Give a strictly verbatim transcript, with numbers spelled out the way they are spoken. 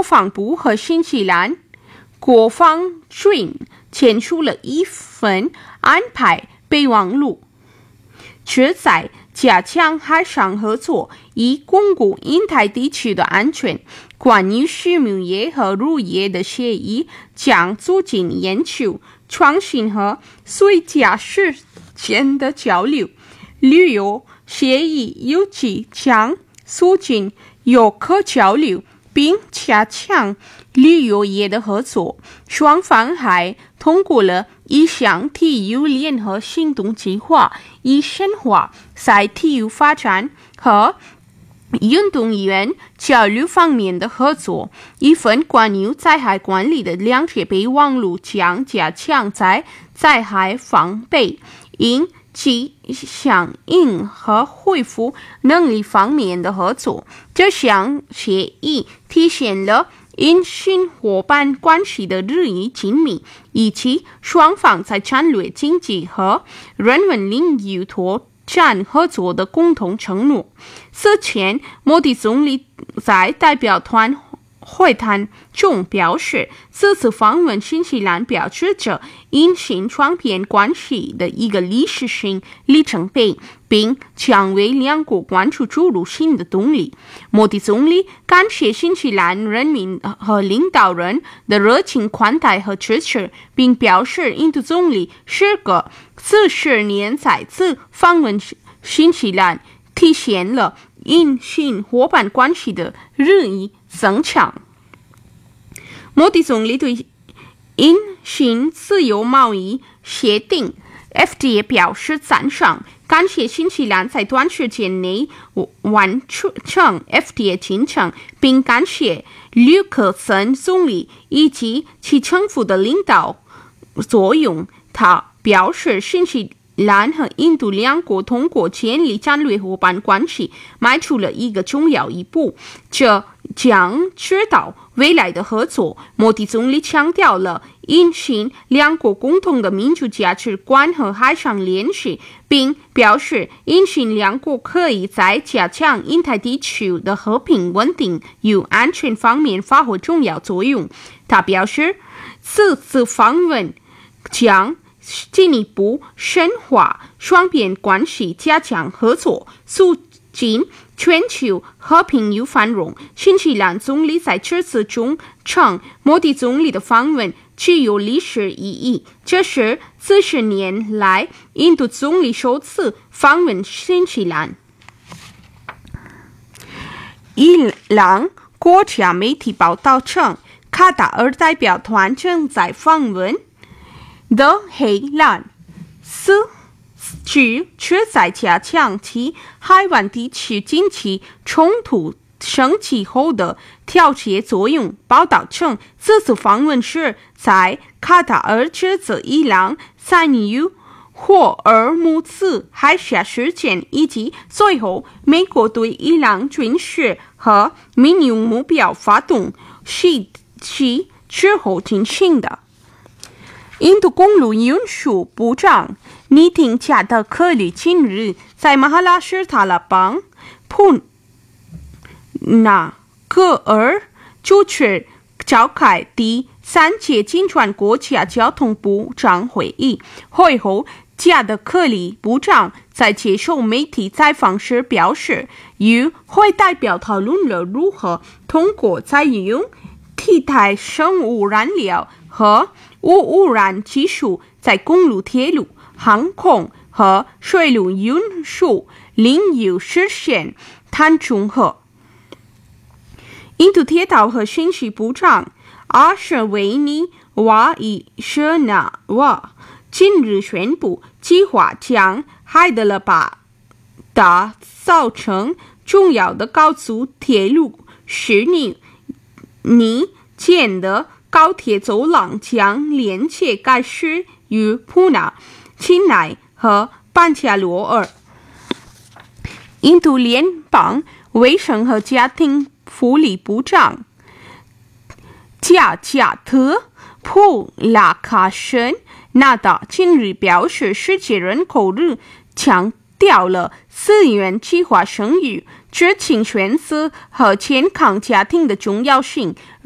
防部和新西兰国防军签署了一份安排备忘录，旨在加强海上合作，以巩固印太地区的安全。关于畜牧业和渔业的协议将促进研究、创新和水驾驶间的交流。旅游协议预计将促进游客交流，并加强旅游业的合作。双方还通过了一项体育联合行动计划，以深化在体育发展和运动员交流方面的合作。一份关于灾害管理的两届备忘录将加强在灾害防备、应急响应和恢复能力方面的合作。这项协议体现了印新伙伴关系的日益紧密，以及双方在战略经济和人文领域拓展合作的共同承诺。此前，莫迪总理在代表团会谈中表示，这次访问新西兰标志着印新双边关系的一个历史性里程碑，并将为两国关系注入新的动力。莫迪总理感谢新西兰人民和领导人的热情款待和支持，并表示印度总理时隔四十年再次访问新西兰，体现了印新伙伴关系的日益增强。莫迪总理对印新自由贸易协定 F T A 表示赞赏，感谢新西兰在短时间内完成 F T A 进程，并感谢吕克森总理以及其政府的领导作用。他表示，新西兰和印度两国通过建立战略伙伴关系迈出了一个重要一步，这将指导未来的合作。莫迪总理强调了印新两国共同的民主价值观和海上联系，并表示印新两国可以在加强印太地区的和平稳定与安全方面发挥重要作用。他表示，此次访问将进一步深化双边关系，加强合作，促进全球和平与繁荣。新西兰总理在这次中称，莫迪总理的访问具有历史意义，这是四十年来印度总理首次访问新西兰。伊朗国家媒体报道称，卡塔尔代表团正在访问的黑兰，此举旨在加强其海湾地区经济冲突升级后的调节作用。报道称，这次访问是在卡塔尔指责伊朗参与霍尔木兹海峡事件，以及随后美国对伊朗军事和民用目标发动袭击之后进行的。印度公路运输部长尼廷加德克里近日在马哈拉施塔拉邦普纳格尔主持召开第三届金砖国家交通部长会议。会后，加德克里部长在接受媒体采访时表示，与会代表讨论了如何通过采用替代生物燃料和无污染技术，在公路、铁路、航空和水路运输领域实现碳中和。印度铁道和信息部长阿什维尼瓦伊舍纳瓦近日宣布，计划将海德拉巴打造成重要的高速铁路十年拟建的高铁走廊将连接该市与普纳、钦奈和班加罗尔。印度联邦卫生和家庭福利部长加加特普拉卡什纳达近日表示，世界人口日强调了自愿计划生育、知情选择和健康家庭的重要性。